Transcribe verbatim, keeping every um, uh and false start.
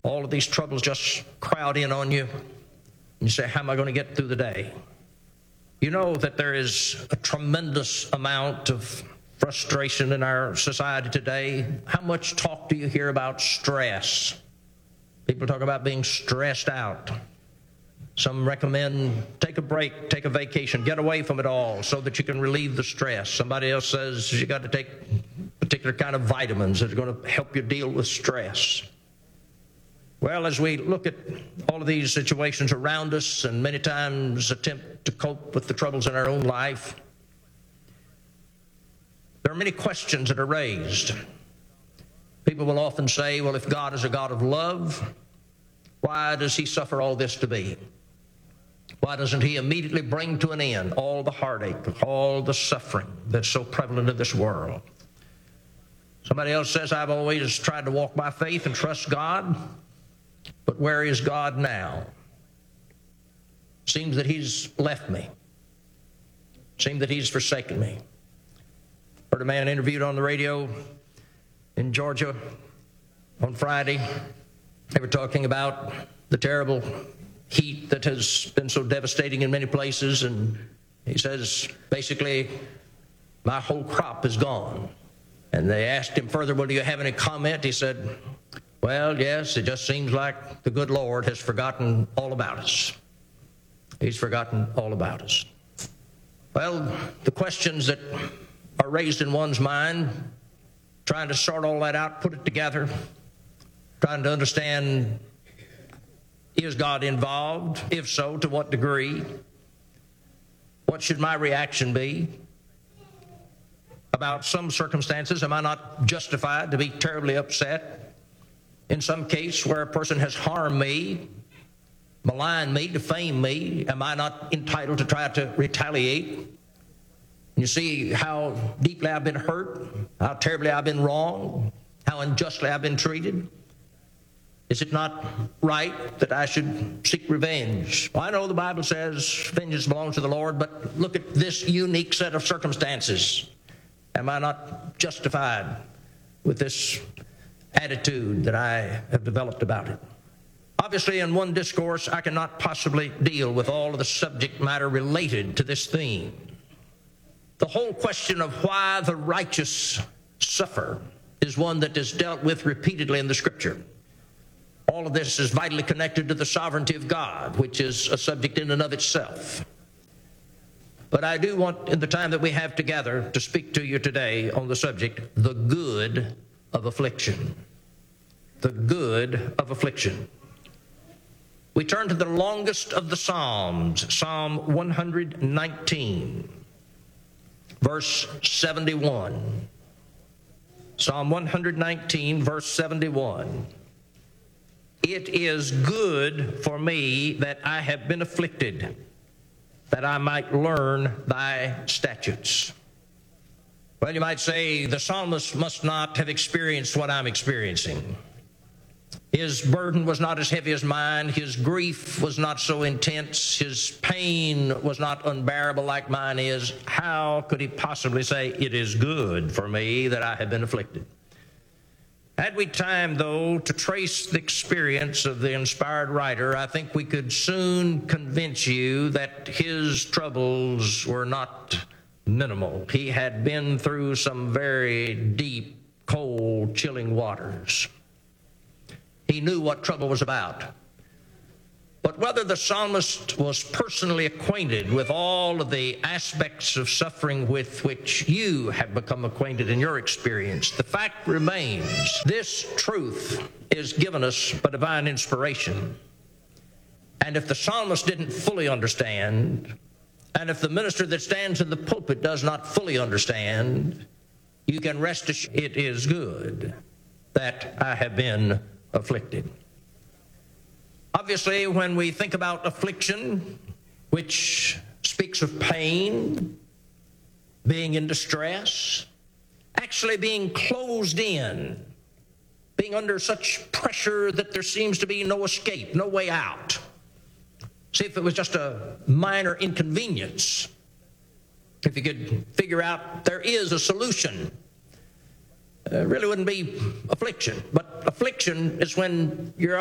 all of these troubles just crowd in on you, and you say, how am I going to get through the day? You know that there is a tremendous amount of frustration in our society today. How much talk do you hear about stress? People talk about being stressed out. Some recommend take a break, take a vacation, get away from it all so that you can relieve the stress. Somebody else says you got to take particular kind of vitamins that are going to help you deal with stress. Well, as we look at all of these situations around us and many times attempt to cope with the troubles in our own life, there are many questions that are raised. People will often say, well, if God is a God of love, why does he suffer all this to be? Why doesn't he immediately bring to an end all the heartache, all the suffering that's so prevalent in this world? Somebody else says, I've always tried to walk by faith and trust God, but where is God now? Seems that he's left me. Seems that he's forsaken me. Heard a man interviewed on the radio in Georgia on Friday. They were talking about the terrible heat that has been so devastating in many places, and he says, basically, my whole crop is gone. And they asked him further, well, do you have any comment? He said, well, yes, it just seems like the good Lord has forgotten all about us. He's forgotten all about us. Well, the questions that are raised in one's mind, trying to sort all that out, put it together, trying to understand, is God involved? If so, to what degree? What should my reaction be? About some circumstances, am I not justified to be terribly upset? In some case where a person has harmed me, maligned me, defamed me, am I not entitled to try to retaliate? You see how deeply I've been hurt, how terribly I've been wronged, how unjustly I've been treated. Is it not right that I should seek revenge? Well, I know the Bible says vengeance belongs to the Lord, but look at this unique set of circumstances. Am I not justified with this attitude that I have developed about it? Obviously, in one discourse, I cannot possibly deal with all of the subject matter related to this theme. The whole question of why the righteous suffer is one that is dealt with repeatedly in the Scripture. All of this is vitally connected to the sovereignty of God, which is a subject in and of itself. But I do want, in the time that we have together, to speak to you today on the subject, the good of affliction. The good of affliction. We turn to the longest of the Psalms, Psalm one hundred nineteen, verse seventy-one. Psalm one hundred nineteen, verse seventy-one. It is good for me that I have been afflicted, that I might learn thy statutes. Well, you might say the psalmist must not have experienced what I'm experiencing. His burden was not as heavy as mine. His grief was not so intense. His pain was not unbearable like mine is. How could he possibly say, it is good for me that I have been afflicted? Had we time, though, to trace the experience of the inspired writer, I think we could soon convince you that his troubles were not minimal. He had been through some very deep, cold, chilling waters. He knew what trouble was about. But whether the psalmist was personally acquainted with all of the aspects of suffering with which you have become acquainted in your experience, the fact remains, this truth is given us by divine inspiration. And if the psalmist didn't fully understand, and if the minister that stands in the pulpit does not fully understand, you can rest assured it is good that I have been afflicted. Obviously, when we think about affliction, which speaks of pain, being in distress, actually being closed in, being under such pressure that there seems to be no escape, no way out. See, if it was just a minor inconvenience, if you could figure out there is a solution, it really wouldn't be affliction. But affliction is when you're